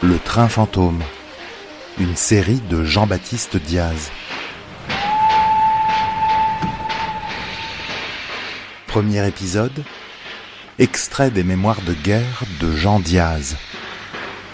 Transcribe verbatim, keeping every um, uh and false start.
Le train fantôme, une série de Jean-Baptiste Diaz. Premier épisode, extrait des mémoires de guerre de Jean Diaz.